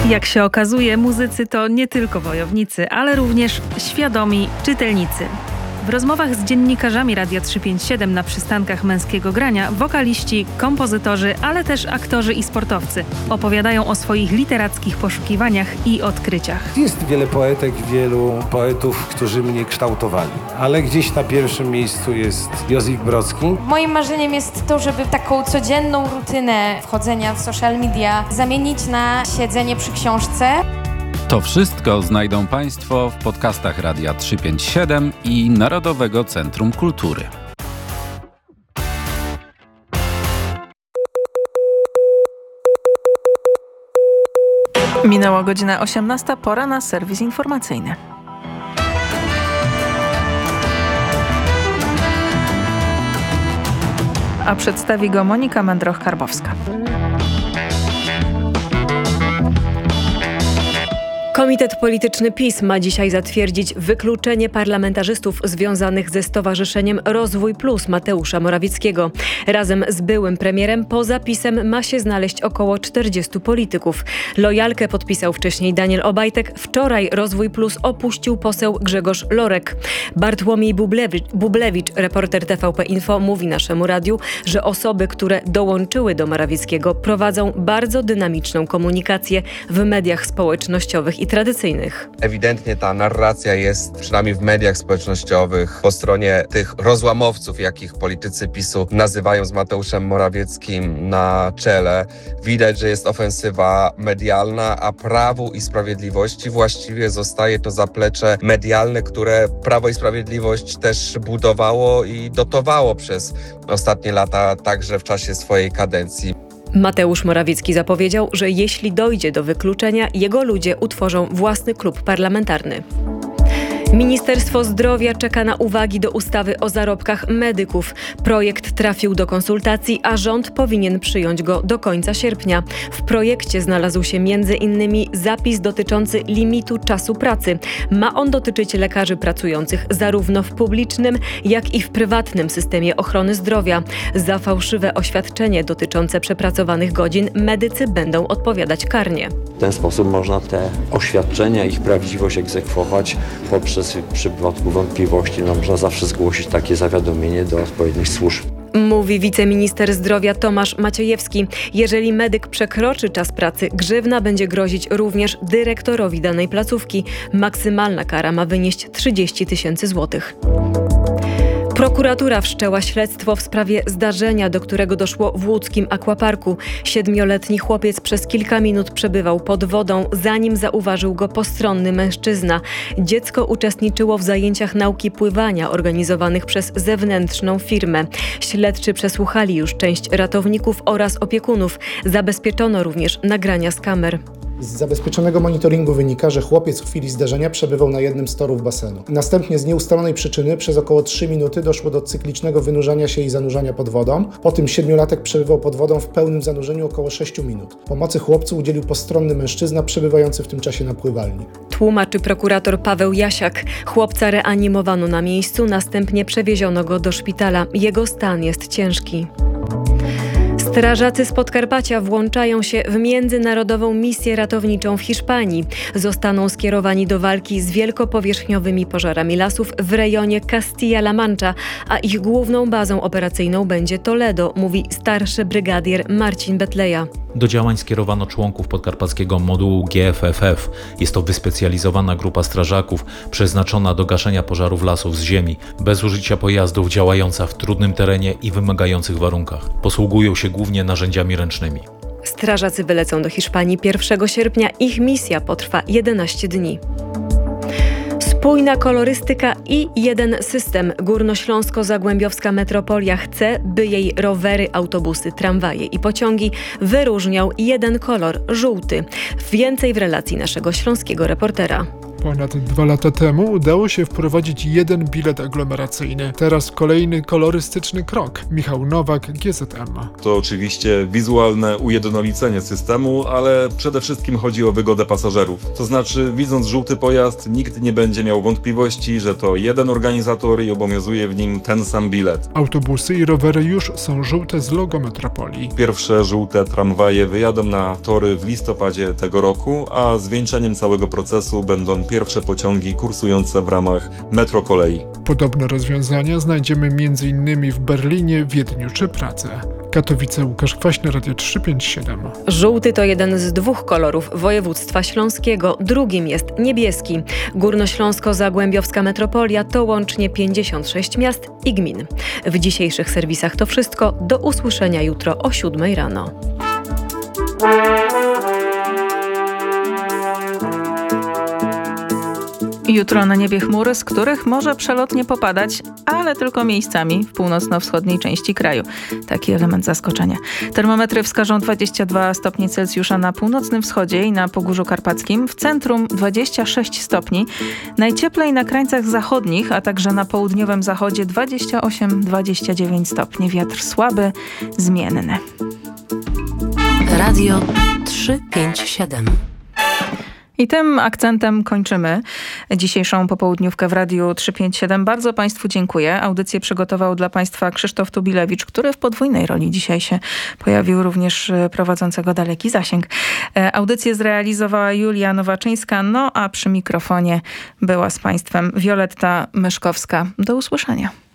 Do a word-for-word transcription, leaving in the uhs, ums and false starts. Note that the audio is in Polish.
Jak się okazuje, muzycy to nie tylko wojownicy, ale również świadomi czytelnicy. W rozmowach z dziennikarzami Radia trzysta pięćdziesiąt siedem na przystankach Męskiego Grania wokaliści, kompozytorzy, ale też aktorzy i sportowcy opowiadają o swoich literackich poszukiwaniach i odkryciach. Jest wiele poetek, wielu poetów, którzy mnie kształtowali, ale gdzieś na pierwszym miejscu jest Józef Brodski. Moim marzeniem jest to, żeby taką codzienną rutynę wchodzenia w social media zamienić na siedzenie przy książce. To wszystko znajdą Państwo w podcastach Radia trzysta pięćdziesiąt siedem i Narodowego Centrum Kultury. Minęła godzina osiemnasta, pora na serwis informacyjny. A przedstawi go Monika Mędroch-Karbowska. Komitet Polityczny PiS ma dzisiaj zatwierdzić wykluczenie parlamentarzystów związanych ze Stowarzyszeniem Rozwój Plus Mateusza Morawieckiego. Razem z byłym premierem poza PiS-em ma się znaleźć około czterdziestu polityków. Lojalkę podpisał wcześniej Daniel Obajtek. Wczoraj Rozwój Plus opuścił poseł Grzegorz Lorek. Bartłomiej Bublewicz, Bublewicz, reporter T V P Info, mówi naszemu radiu, że osoby, które dołączyły do Morawieckiego, prowadzą bardzo dynamiczną komunikację w mediach społecznościowych i tradycyjnych. Ewidentnie ta narracja jest, przynajmniej w mediach społecznościowych, po stronie tych rozłamowców, jakich politycy PiSu nazywają, z Mateuszem Morawieckim na czele. Widać, że jest ofensywa medialna, a Prawu i Sprawiedliwości właściwie zostaje to zaplecze medialne, które Prawo i Sprawiedliwość też budowało i dotowało przez ostatnie lata, także w czasie swojej kadencji. Mateusz Morawiecki zapowiedział, że jeśli dojdzie do wykluczenia, jego ludzie utworzą własny klub parlamentarny. Ministerstwo Zdrowia czeka na uwagi do ustawy o zarobkach medyków. Projekt trafił do konsultacji, a rząd powinien przyjąć go do końca sierpnia. W projekcie znalazł się między innymi zapis dotyczący limitu czasu pracy. Ma on dotyczyć lekarzy pracujących zarówno w publicznym, jak i w prywatnym systemie ochrony zdrowia. Za fałszywe oświadczenie dotyczące przepracowanych godzin medycy będą odpowiadać karnie. W ten sposób można te oświadczenia, ich prawdziwość egzekwować poprzez w przypadku wątpliwości. No, można zawsze zgłosić takie zawiadomienie do odpowiednich służb. Mówi wiceminister zdrowia Tomasz Maciejewski. Jeżeli medyk przekroczy czas pracy, grzywna będzie grozić również dyrektorowi danej placówki. Maksymalna kara ma wynieść trzydzieści tysięcy złotych. Prokuratura wszczęła śledztwo w sprawie zdarzenia, do którego doszło w łódzkim akwaparku. Siedmioletni chłopiec przez kilka minut przebywał pod wodą, zanim zauważył go postronny mężczyzna. Dziecko uczestniczyło w zajęciach nauki pływania organizowanych przez zewnętrzną firmę. Śledczy przesłuchali już część ratowników oraz opiekunów. Zabezpieczono również nagrania z kamer. Z zabezpieczonego monitoringu wynika, że chłopiec w chwili zdarzenia przebywał na jednym z torów basenu. Następnie z nieustalonej przyczyny przez około trzy minuty doszło do cyklicznego wynurzania się i zanurzania pod wodą. Po tym siedmiolatek przebywał pod wodą w pełnym zanurzeniu około sześciu minut. Pomocy chłopcu udzielił postronny mężczyzna przebywający w tym czasie na pływalni. Tłumaczy prokurator Paweł Jasiak. Chłopca reanimowano na miejscu, następnie przewieziono go do szpitala. Jego stan jest ciężki. Strażacy z Podkarpacia włączają się w międzynarodową misję ratowniczą w Hiszpanii. Zostaną skierowani do walki z wielkopowierzchniowymi pożarami lasów w rejonie Castilla-La Mancha, a ich główną bazą operacyjną będzie Toledo, mówi starszy brygadier Marcin Betleja. Do działań skierowano członków podkarpackiego modułu G F F F. Jest to wyspecjalizowana grupa strażaków przeznaczona do gaszenia pożarów lasów z ziemi, bez użycia pojazdów, działająca w trudnym terenie i wymagających warunkach. Posługują się głównie narzędziami ręcznymi. Strażacy wylecą do Hiszpanii pierwszego sierpnia. Ich misja potrwa jedenaście dni. Spójna kolorystyka i jeden system. Górnośląsko-Zagłębiowska metropolia chce, by jej rowery, autobusy, tramwaje i pociągi wyróżniał jeden kolor – żółty. Więcej w relacji naszego śląskiego reportera. Ponad dwa lata temu udało się wprowadzić jeden bilet aglomeracyjny. Teraz kolejny kolorystyczny krok. Michał Nowak, G Z M. To oczywiście wizualne ujednolicenie systemu, ale przede wszystkim chodzi o wygodę pasażerów. To znaczy, widząc żółty pojazd, nikt nie będzie miał wątpliwości, że to jeden organizator i obowiązuje w nim ten sam bilet. Autobusy i rowery już są żółte z logo metropolii. Pierwsze żółte tramwaje wyjadą na tory w listopadzie tego roku, a zwieńczeniem całego procesu będą pierwsze pociągi kursujące w ramach metrokolei. Podobne rozwiązania znajdziemy między innymi w Berlinie, Wiedniu czy Pradze. Katowice, Łukasz Kwaśny, Radio trzysta pięćdziesiąt siedem. Żółty to jeden z dwóch kolorów województwa śląskiego, drugim jest niebieski. Górnośląsko-Zagłębiowska metropolia to łącznie pięćdziesiąt sześć miast i gmin. W dzisiejszych serwisach to wszystko. Do usłyszenia jutro o siódmej rano. Jutro na niebie chmury, z których może przelotnie popadać, ale tylko miejscami w północno-wschodniej części kraju. Taki element zaskoczenia. Termometry wskażą dwadzieścia dwa stopnie Celsjusza na północnym wschodzie i na Pogórzu Karpackim. W centrum dwadzieścia sześć stopni. Najcieplej na krańcach zachodnich, a także na południowym zachodzie dwadzieścia osiem dwadzieścia dziewięć stopni. Wiatr słaby, zmienny. Radio trzysta pięćdziesiąt siedem. I tym akcentem kończymy dzisiejszą popołudniówkę w Radiu trzysta pięćdziesiąt siedem. Bardzo Państwu dziękuję. Audycję przygotował dla Państwa Krzysztof Tubilewicz, który w podwójnej roli dzisiaj się pojawił, również prowadzącego Daleki Zasięg. Audycję zrealizowała Julia Nowaczyńska, no a przy mikrofonie była z Państwem Wioletta Myszkowska. Do usłyszenia.